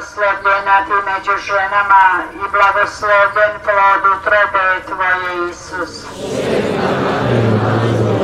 blagoslovljena ti među ženama i blagoslovljen plod utrobe tvoje, Isus.